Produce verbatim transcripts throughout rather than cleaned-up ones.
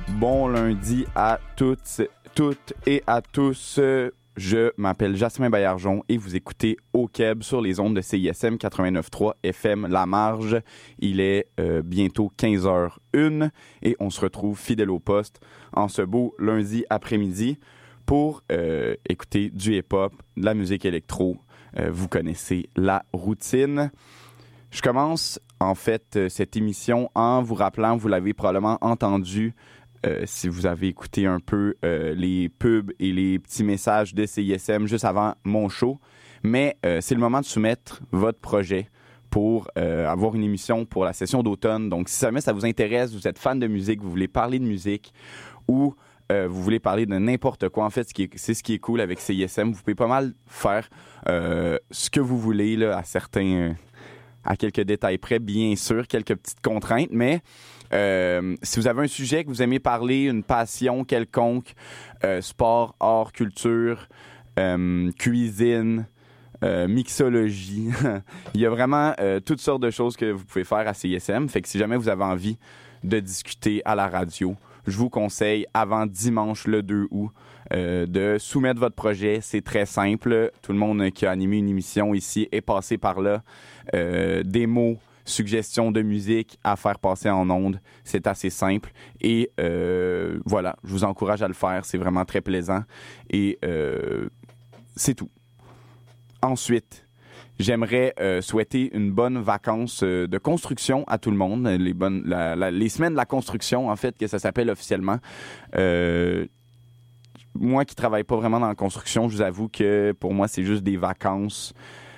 Bon lundi à toutes, toutes et à tous. Je m'appelle Jasmin Baillargeon et vous écoutez Au Québec sur les ondes de C I S M quatre-vingt-neuf point trois F M La Marge. Il est euh, bientôt quinze heures une et on se retrouve fidèle au poste en ce beau lundi après-midi pour euh, écouter du hip-hop, de la musique électro. Euh, vous connaissez la routine. Je commence en fait euh, cette émission en vous rappelant, vous l'avez probablement entendu, Euh, si vous avez écouté un peu euh, les pubs et les petits messages de C I S M juste avant mon show. Mais euh, c'est le moment de soumettre votre projet pour euh, avoir une émission pour la session d'automne. Donc, si jamais ça vous intéresse, vous êtes fan de musique, vous voulez parler de musique ou euh, vous voulez parler de n'importe quoi, en fait, ce qui est, c'est ce qui est cool avec C I S M. Vous pouvez pas mal faire euh, ce que vous voulez là, à certains... à quelques détails près, bien sûr, quelques petites contraintes, mais euh, si vous avez un sujet que vous aimez parler, une passion quelconque, euh, sport, art, culture, euh, cuisine, euh, mixologie, il y a vraiment euh, toutes sortes de choses que vous pouvez faire à C I S M. Fait que si jamais vous avez envie de discuter à la radio, je vous conseille avant dimanche le deux août euh, de soumettre votre projet. C'est très simple. Tout le monde qui a animé une émission ici est passé par là. Euh, démos, suggestions de musique à faire passer en ondes. C'est assez simple. Et euh, voilà, je vous encourage à le faire. C'est vraiment très plaisant. Et euh, c'est tout. Ensuite, j'aimerais euh, souhaiter une bonne vacance euh, de construction à tout le monde. Les, bonnes, la, la, les semaines de la construction, en fait, que ça s'appelle officiellement. Euh, moi qui travaille pas vraiment dans la construction, je vous avoue que pour moi, c'est juste des vacances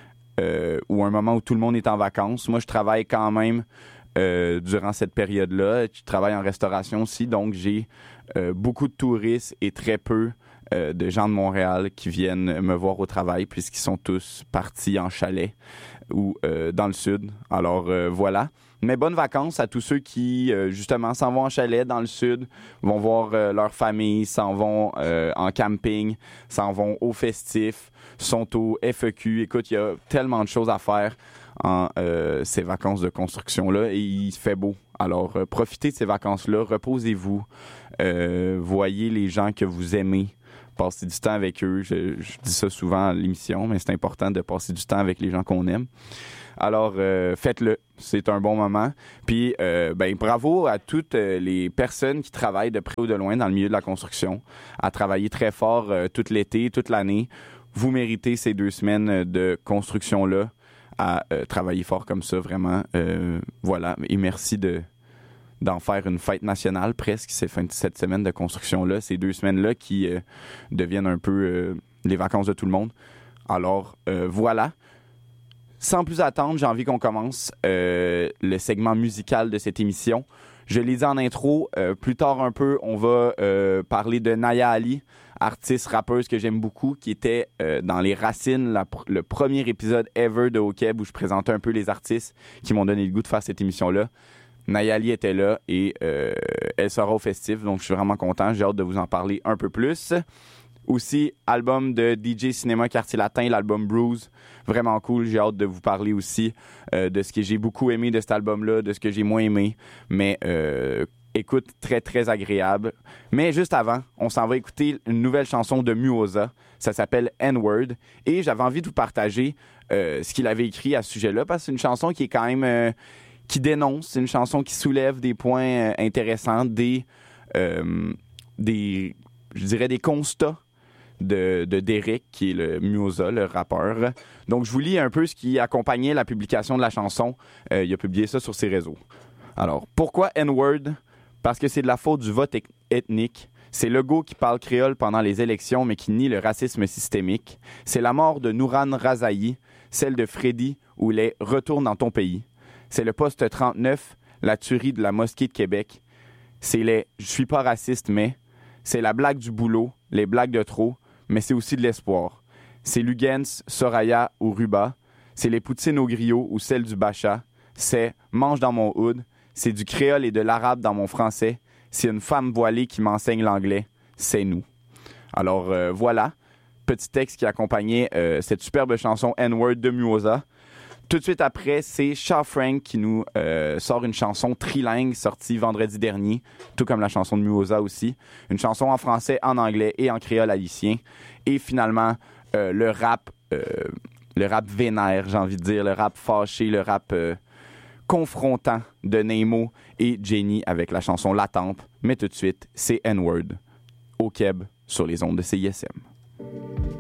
euh, ou un moment où tout le monde est en vacances. Moi, je travaille quand même euh, durant cette période-là. Je travaille en restauration aussi, donc j'ai euh, beaucoup de touristes et très peu Euh, de gens de Montréal qui viennent me voir au travail puisqu'ils sont tous partis en chalet ou euh, dans le sud. Alors euh, voilà. Mais bonnes vacances à tous ceux qui, euh, justement, s'en vont en chalet dans le sud, vont voir euh, leur famille, s'en vont euh, en camping, s'en vont au festif, sont au F E Q. Écoute, il y a tellement de choses à faire en euh, ces vacances de construction-là et il fait beau. Alors, euh, profitez de ces vacances-là, reposez-vous, euh, voyez les gens que vous aimez. Passer du temps avec eux. Je, je dis ça souvent à l'émission, mais c'est important de passer du temps avec les gens qu'on aime. Alors, euh, faites-le. C'est un bon moment. Puis, euh, ben, bravo à toutes les personnes qui travaillent de près ou de loin dans le milieu de la construction, à travailler très fort euh, tout l'été, toute l'année. Vous méritez ces deux semaines de construction-là à euh, travailler fort comme ça, vraiment. Euh, voilà. Et merci de... d'en faire une fête nationale presque, cette semaine de construction-là, ces deux semaines-là qui euh, deviennent un peu euh, les vacances de tout le monde. Alors, euh, voilà. Sans plus attendre, j'ai envie qu'on commence euh, le segment musical de cette émission. Je l'ai dit en intro, euh, plus tard un peu, on va euh, parler de Naya Ali, artiste, rappeuse que j'aime beaucoup, qui était euh, dans Les Racines, la, le premier épisode ever de Au Québec où je présentais un peu les artistes qui m'ont donné le goût de faire cette émission-là. Naya Ali était là et euh, elle sera au festif, donc je suis vraiment content. J'ai hâte de vous en parler un peu plus. Aussi, album de D J Cinéma Quartier Latin, l'album Bruise, vraiment cool. J'ai hâte de vous parler aussi euh, de ce que j'ai beaucoup aimé de cet album-là, de ce que j'ai moins aimé. Mais euh, écoute, très, très agréable. Mais juste avant, on s'en va écouter une nouvelle chanson de Muoza. Ça s'appelle N-Word. Et j'avais envie de vous partager euh, ce qu'il avait écrit à ce sujet-là, parce que c'est une chanson qui est quand même... Euh, qui dénonce, c'est une chanson qui soulève des points euh, intéressants, des, euh, des, je dirais des constats de, de Derek, qui est le Muoza, le rappeur. Donc, je vous lis un peu ce qui accompagnait la publication de la chanson. Euh, il a publié ça sur ses réseaux. Alors, pourquoi N-word? Parce que c'est de la faute du vote ethnique. C'est Legault qui parle créole pendant les élections, mais qui nie le racisme systémique. C'est la mort de Nouran Razaï, celle de Freddy, où il est « Retourne dans ton pays ». C'est le poste trente-neuf, la tuerie de la mosquée de Québec. C'est les « je suis pas raciste, mais ». C'est la blague du boulot, les blagues de trop, mais c'est aussi de l'espoir. C'est Lugens, Soraya ou Ruba. C'est les poutines au griot ou celles du Bacha. C'est « mange dans mon hood ». C'est du créole et de l'arabe dans mon français. C'est une femme voilée qui m'enseigne l'anglais. C'est nous. Alors euh, voilà, petit texte qui accompagnait euh, cette superbe chanson N-Word de Muoza. Tout de suite après, c'est Shaw Frank qui nous euh, sort une chanson trilingue sortie vendredi dernier, tout comme la chanson de Muoza aussi. Une chanson en français, en anglais et en créole haïtien. Et finalement, euh, le rap, euh, le rap vénère, j'ai envie de dire, le rap fâché, le rap euh, confrontant de Nemo et Jenny avec la chanson La Tempe. Mais tout de suite, c'est N-Word au Québec sur les ondes de C I S M.